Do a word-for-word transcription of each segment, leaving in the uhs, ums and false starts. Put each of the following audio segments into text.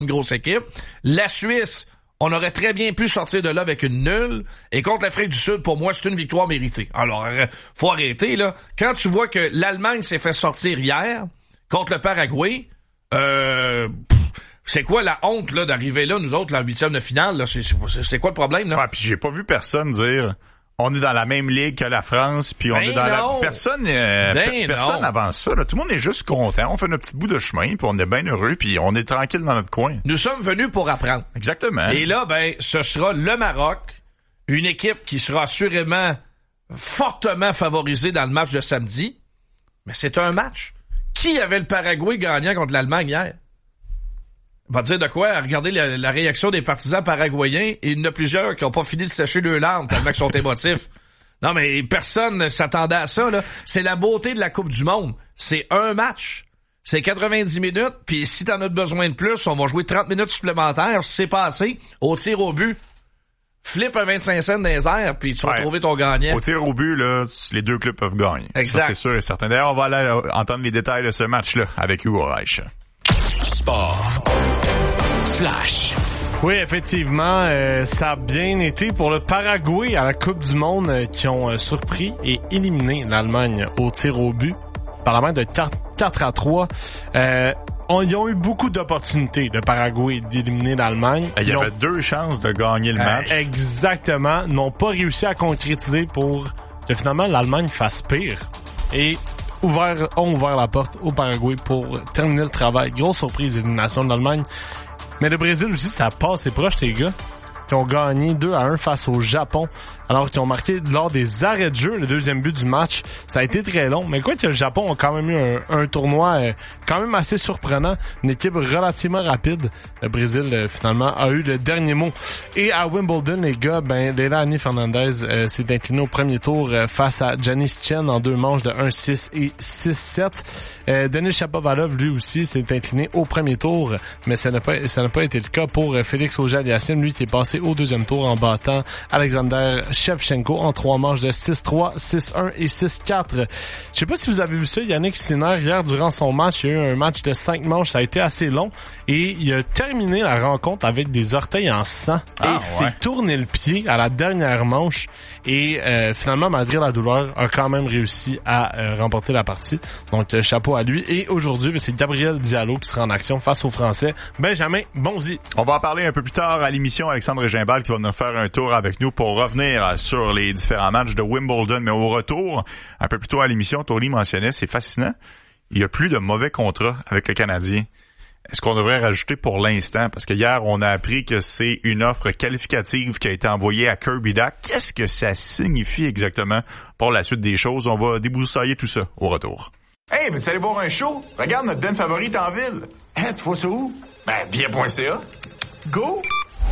une grosse équipe. La Suisse, on aurait très bien pu sortir de là avec une nulle. Et contre l'Afrique du Sud, pour moi, c'est une victoire méritée. Alors, faut arrêter, là. Quand tu vois que l'Allemagne s'est fait sortir hier contre le Paraguay, euh... c'est quoi la honte là d'arriver là, nous autres, là, en huitième de finale? Là? C'est, c'est, c'est quoi le problème? Là? Ah, puis j'ai pas vu personne dire on est dans la même ligue que la France, puis on ben est dans non. la... Personne euh, ben pe- personne non. avance ça. Là. Tout le monde est juste content. On fait notre petit bout de chemin, puis on est bien heureux, puis on est tranquille dans notre coin. Nous sommes venus pour apprendre. Exactement. Et là, ben, ce sera le Maroc, une équipe qui sera assurément fortement favorisée dans le match de samedi. Mais c'est un match. Qui avait le Paraguay gagnant contre l'Allemagne hier? On va dire de quoi? Regardez la, la réaction des partisans paraguayens. Et il y en a plusieurs qui n'ont pas fini de sécher leurs larmes tellement qu'ils sont émotifs. Non, mais personne ne s'attendait à ça, là. C'est la beauté de la Coupe du Monde. C'est un match. C'est quatre-vingt-dix minutes. Puis si t'en as besoin de plus, on va jouer trente minutes supplémentaires. Si c'est pas assez, au tir au but, flippe un vingt-cinq cents dans les airs, puis tu vas ouais. trouver ton gagnant. Au tir au but, là, les deux clubs peuvent gagner. Exact. Ça, c'est sûr et certain. D'ailleurs, on va aller entendre les détails de ce match-là avec Hugo Reich. Sport. Flash. Oui, effectivement, euh, ça a bien été pour le Paraguay à la Coupe du Monde euh, qui ont euh, surpris et éliminé l'Allemagne au tir au but par la main de quatre à trois. Euh, on, ils ont eu beaucoup d'opportunités, le Paraguay, d'éliminer l'Allemagne. Il y ils avait ont, deux chances de gagner le match. Euh, exactement. N'ont pas réussi à concrétiser pour que finalement l'Allemagne fasse pire. Et ouvert, ont ouvert la porte au Paraguay pour terminer le travail. Grosse surprise, l'élimination de l'Allemagne. Mais le Brésil aussi, ça passe et proche, les gars, qui ont gagné deux à un face au Japon, alors qu'ils ont marqué lors des arrêts de jeu le deuxième but du match. Ça a été très long, mais quoi que le Japon a quand même eu un, un tournoi euh, quand même assez surprenant, une équipe relativement rapide. Le Brésil, euh, finalement, a eu le dernier mot. Et à Wimbledon, les gars, ben Leilani Fernandez euh, s'est incliné au premier tour euh, face à Janice Chen en deux manches de un six et six sept. Euh, Denis Shapovalov, lui aussi, s'est incliné au premier tour, mais ça n'a pas, ça n'a pas été le cas pour euh, Félix Auger-Aliassime, lui qui est passé au deuxième tour en battant Alexander Shevchenko en trois manches de six trois, six un et six quatre. Je sais pas si vous avez vu ça, Yannick Sinner, hier durant son match, il y a eu un match de cinq manches, ça a été assez long et il a terminé la rencontre avec des orteils en sang ah, et ouais. s'est tourné le pied à la dernière manche et euh, finalement, malgré la douleur, a quand même réussi à euh, remporter la partie. Donc, euh, chapeau à lui. Et aujourd'hui, c'est Gabriel Diallo qui sera en action face aux Français. Benjamin Bonzi. On va en parler un peu plus tard à l'émission. Alexandre Gimbal qui va nous faire un tour avec nous pour revenir sur les différents matchs de Wimbledon. Mais au retour, un peu plus tôt à l'émission, Tony mentionnait, c'est fascinant. Il n'y a plus de mauvais contrats avec le Canadien. Est-ce qu'on devrait rajouter pour l'instant? Parce que hier, on a appris que c'est une offre qualificative qui a été envoyée à Kirby Dach. Qu'est-ce que ça signifie exactement pour la suite des choses? On va débroussailler tout ça au retour. Hey, veux-tu aller voir un show? Regarde notre band favorite en ville. Hein, tu vois ça où? Ben, bien point c a. Go!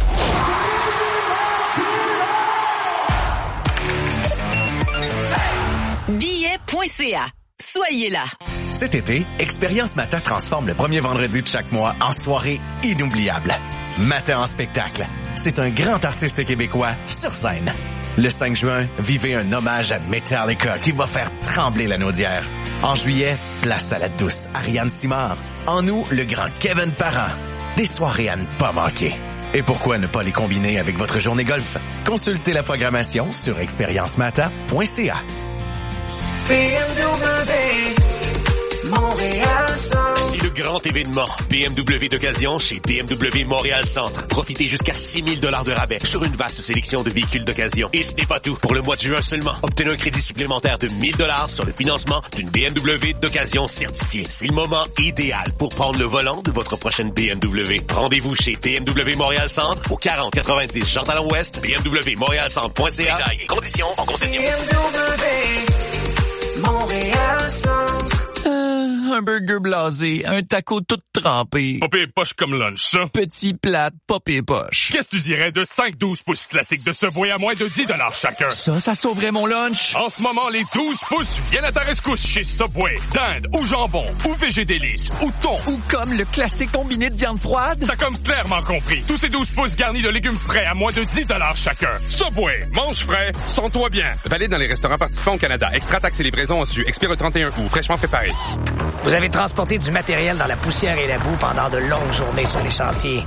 billet point c a. Soyez là. Cet été, Expérience Matin transforme le premier vendredi de chaque mois en soirée inoubliable. Matin en spectacle. C'est un grand artiste québécois sur scène. Le cinq juin, vivez un hommage à Metallica qui va faire trembler la Naudière. En juillet, place à la douce Ariane Simard. En août, le grand Kevin Parent. Des soirées à ne pas manquer. Et pourquoi ne pas les combiner avec votre journée golf? Consultez la programmation sur expérience matin point c a. B M W Montréal Centre. C'est le grand événement B M W d'occasion chez B M W Montréal Centre. Profitez jusqu'à six mille dollars de rabais sur une vaste sélection de véhicules d'occasion. Et ce n'est pas tout. Pour le mois de juin seulement, obtenez un crédit supplémentaire de mille dollars sur le financement d'une B M W d'occasion certifiée. C'est le moment idéal pour prendre le volant de votre prochaine B M W. Rendez-vous chez B M W Montréal Centre au quarante quatre-vingt-dix Jean Talon Ouest, B M W Montréal Centre point c a. Détails et conditions en concession. B M W Montréal Centre. Euh, un burger blasé, un taco tout trempé. Pas pire poche comme lunch, ça. Petit plate, pas pire poche. Qu'est-ce que tu dirais de cinq douze pouces classiques de Subway à moins de dix dollars chacun? Ça, ça sauverait mon lunch. En ce moment, les douze pouces viennent à ta rescousse chez Subway. Dinde ou jambon ou végé délice ou thon. Ou comme le classique combiné de viande froide. T'as comme clairement compris. Tous ces douze pouces garnis de légumes frais à moins de dix dollars chacun. Subway, mange frais, sens-toi bien. Valide dans les restaurants participants au Canada. Extra taxes et livraison en su. Expire le trente et un août. Fraîchement préparé. Vous avez transporté du matériel dans la poussière et la boue pendant de longues journées sur les chantiers.